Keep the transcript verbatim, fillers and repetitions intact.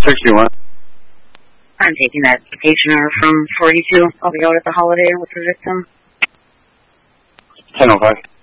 sixty-one. I'm taking that stationer from forty-two. I'll be out at the Holiday with the victim. ten oh five.